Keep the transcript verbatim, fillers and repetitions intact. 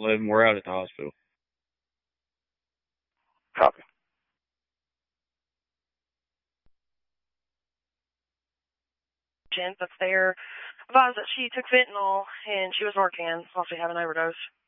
eleven. We're out at the hospital. Copy. That's there. Advised that she took fentanyl and she was Narcan while she had an overdose.